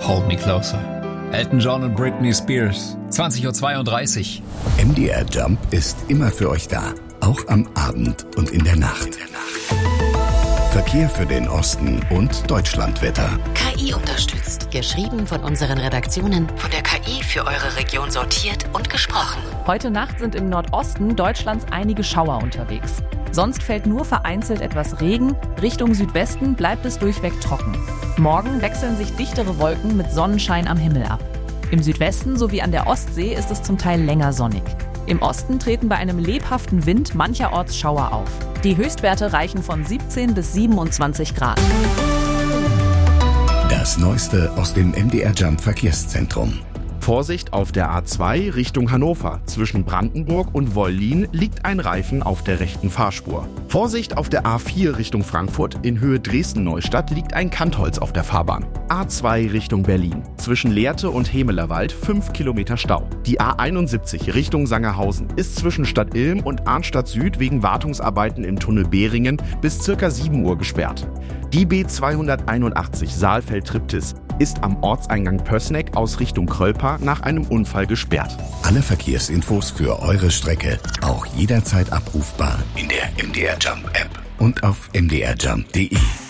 Hold Me Closer. Elton John und Britney Spears. 20:32 Uhr. MDR Jump ist immer für euch da. Auch am Abend und in der Nacht. Verkehr für den Osten und Deutschlandwetter. KI unterstützt. Geschrieben von unseren Redaktionen. Von der KI für eure Region sortiert und gesprochen. Heute Nacht sind im Nordosten Deutschlands einige Schauer unterwegs. Sonst fällt nur vereinzelt etwas Regen. Richtung Südwesten bleibt es durchweg trocken. Morgen wechseln sich dichtere Wolken mit Sonnenschein am Himmel ab. Im Südwesten sowie an der Ostsee ist es zum Teil länger sonnig. Im Osten treten bei einem lebhaften Wind mancherorts Schauer auf. Die Höchstwerte reichen von 17 bis 27 Grad. Das Neueste aus dem MDR Jump Verkehrszentrum. Vorsicht auf der A2 Richtung Hannover. Zwischen Brandenburg und Wollin liegt ein Reifen auf der rechten Fahrspur. Vorsicht auf der A4 Richtung Frankfurt. In Höhe Dresden-Neustadt liegt ein Kantholz auf der Fahrbahn. A2 Richtung Berlin. Zwischen Lehrte und Hemelerwald 5 Kilometer Stau. Die A71 Richtung Sangerhausen ist zwischen Stadt Ilm und Arnstadt Süd wegen Wartungsarbeiten im Tunnel Behringen bis ca. 7 Uhr gesperrt. Die B281 Saalfeld-Triptis ist am Ortseingang Pößneck aus Richtung Krölpa nach einem Unfall gesperrt. Alle Verkehrsinfos für eure Strecke auch jederzeit abrufbar in der MDR Jump App und auf mdrjump.de.